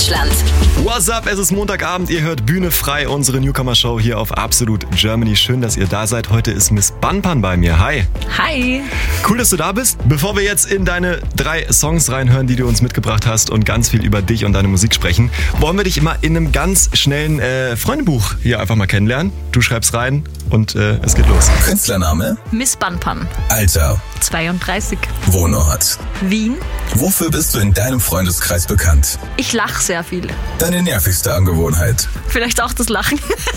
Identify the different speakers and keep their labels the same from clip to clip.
Speaker 1: Deutschland.
Speaker 2: What's up? Es ist Montagabend, ihr hört Bühne frei, unsere Newcomer-Show hier auf Absolut Germany. Schön, dass ihr da seid. Heute ist Miss Banpan bei mir. Hi.
Speaker 3: Hi.
Speaker 2: Cool, dass du da bist. Bevor wir jetzt in deine 3 Songs reinhören, die du uns mitgebracht hast und ganz viel über dich und deine Musik sprechen, wollen wir dich immer in einem ganz schnellen Freundebuch hier einfach mal kennenlernen. Du schreibst rein und es geht los.
Speaker 4: Künstlername?
Speaker 3: Miss Banpan.
Speaker 4: Alter?
Speaker 3: 32.
Speaker 4: Wohnort?
Speaker 3: Wien.
Speaker 4: Wofür bist du in deinem Freundeskreis bekannt?
Speaker 3: Ich lache sehr viel.
Speaker 4: Deine nervigste Angewohnheit?
Speaker 3: Vielleicht auch das Lachen.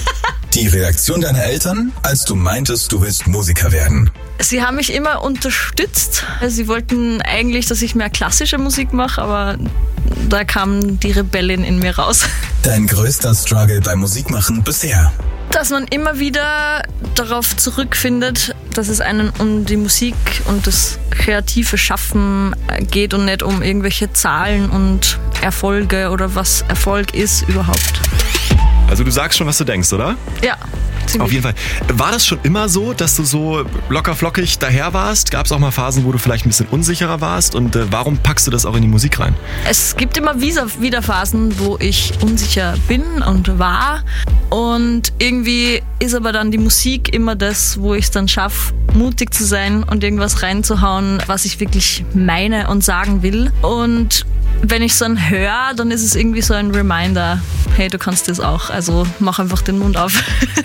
Speaker 4: Die Reaktion deiner Eltern, als du meintest, du willst Musiker werden?
Speaker 3: Sie haben mich immer unterstützt. Sie wollten eigentlich, dass ich mehr klassische Musik mache, aber da kam die Rebellin in mir raus.
Speaker 4: Dein größter Struggle beim Musikmachen bisher?
Speaker 3: Dass man immer wieder darauf zurückfindet, dass es einen um die Musik und das kreative Schaffen geht und nicht um irgendwelche Zahlen und Erfolge oder was Erfolg ist überhaupt.
Speaker 2: Also du sagst schon, was du denkst, oder?
Speaker 3: Ja. Ziemlich.
Speaker 2: Auf jeden Fall. War das schon immer so, dass du so locker flockig daher warst? Gab es auch mal Phasen, wo du vielleicht ein bisschen unsicherer warst? Und warum packst du das auch in die Musik rein?
Speaker 3: Es gibt immer wieder Phasen, wo ich unsicher bin und war. Und irgendwie ist aber dann die Musik immer das, wo ich es dann schaffe, mutig zu sein und irgendwas reinzuhauen, was ich wirklich meine und sagen will. Und wenn ich es dann höre, dann ist es irgendwie so ein Reminder, hey, du kannst das auch, also mach einfach den Mund auf.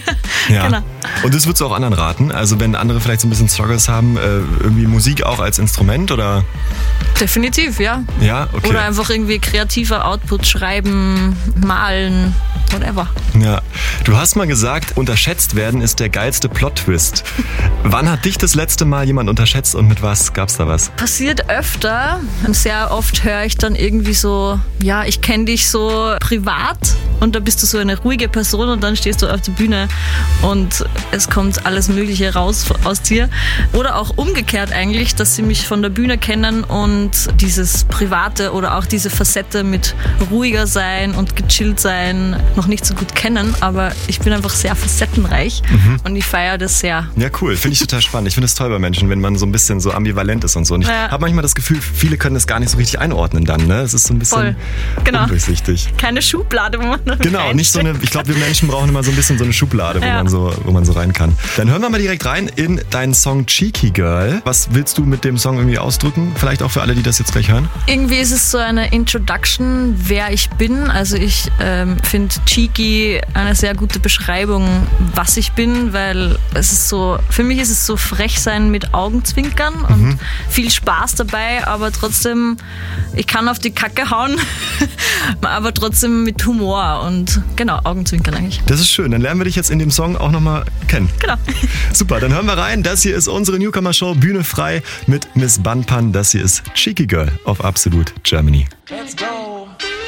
Speaker 2: Ja.
Speaker 3: Genau.
Speaker 2: Und das würdest du auch anderen raten? Also wenn andere vielleicht so ein bisschen Struggles haben, irgendwie Musik auch als Instrument oder?
Speaker 3: Definitiv, ja.
Speaker 2: Ja, okay.
Speaker 3: Oder einfach irgendwie kreativer Output schreiben, malen, whatever.
Speaker 2: Ja. Du hast mal gesagt, unterschätzt werden ist der geilste Plot-Twist. Wann hat dich das letzte Mal jemand unterschätzt und mit was? Gab's da was?
Speaker 3: Passiert öfter. Sehr oft höre ich dann irgendwie so, ja, ich kenne dich so privat und da bist du so eine ruhige Person und dann stehst du auf der Bühne und es kommt alles Mögliche raus aus dir. Oder auch umgekehrt eigentlich, dass sie mich von der Bühne kennen und dieses Private oder auch diese Facette mit ruhiger sein und gechillt sein noch nicht so gut kennen, aber ich bin einfach sehr facettenreich und ich feiere das sehr.
Speaker 2: Ja, cool. Finde ich total spannend. Ich finde es toll bei Menschen, wenn man so ein bisschen so ambivalent ist und so. Und ich habe manchmal das Gefühl, viele können das gar nicht so richtig einordnen dann, ne? Es ist so ein bisschen undurchsichtig.
Speaker 3: Keine Schublade, wo man
Speaker 2: Genau, nicht so eine, ich glaube, wir Menschen brauchen immer so ein bisschen so eine Schublade, wo man so rein kann. Dann hören wir mal direkt rein in deinen Song Cheeky Girl. Was willst du mit dem Song irgendwie ausdrücken? Vielleicht auch für alle, die das jetzt gleich hören?
Speaker 3: Irgendwie ist es so eine Introduction, wer ich bin. Also ich finde Cheeky eine sehr gute Beschreibung, was ich bin, weil es ist so, für mich ist es so frech sein mit Augenzwinkern und viel Spaß dabei, aber trotzdem, ich kann auf die Kacke hauen, aber trotzdem mit Humor und genau, Augenzwinkern eigentlich.
Speaker 2: Das ist schön, dann lernen wir dich jetzt in dem Song auch nochmal kennen.
Speaker 3: Genau.
Speaker 2: Super, dann hören wir rein. Das hier ist unsere Newcomer-Show Bühne frei mit Miss Banpan. Das hier ist Cheeky Girl auf Absolut Germany.
Speaker 5: Let's go.